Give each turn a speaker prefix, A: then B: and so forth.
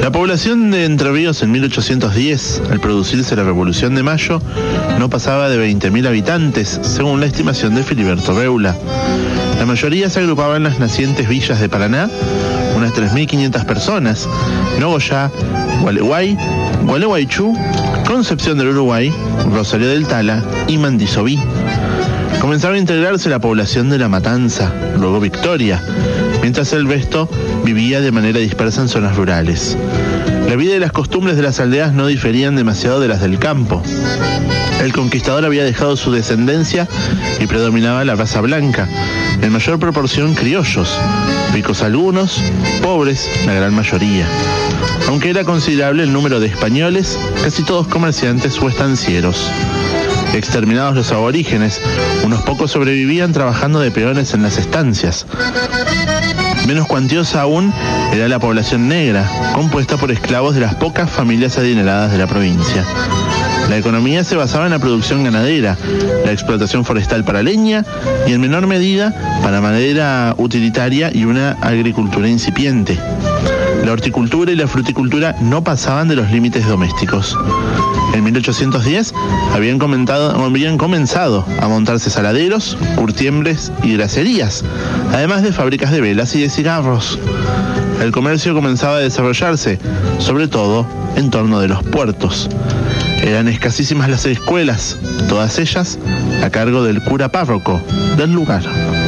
A: La población de Entre Ríos en 1810, al producirse la Revolución de Mayo, no pasaba de 20.000 habitantes, según la estimación de Filiberto Reula. La mayoría se agrupaba en las nacientes villas de Paraná, unas 3.500 personas, Nogoyá, Gualeguay, Gualeguaychú, Concepción del Uruguay, Rosario del Tala y Mandisoví. Comenzaba a integrarse la población de La Matanza, luego Victoria, mientras el resto vivía de manera dispersa en zonas rurales. La vida y las costumbres de las aldeas no diferían demasiado de las del campo. El conquistador había dejado su descendencia y predominaba la raza blanca, en mayor proporción criollos, ricos algunos, pobres la gran mayoría. Aunque era considerable el número de españoles, casi todos comerciantes o estancieros. Exterminados los aborígenes, unos pocos sobrevivían trabajando de peones en las estancias. Menos cuantiosa aún era la población negra, compuesta por esclavos de las pocas familias adineradas de la provincia. La economía se basaba en la producción ganadera, la explotación forestal para leña y en menor medida para madera utilitaria y una agricultura incipiente. La horticultura y la fruticultura no pasaban de los límites domésticos. En 1810 habían comenzado a montarse saladeros, curtiembres y graserías, además de fábricas de velas y de cigarros. El comercio comenzaba a desarrollarse, sobre todo en torno de los puertos. Eran escasísimas las escuelas, todas ellas a cargo del cura párroco del lugar.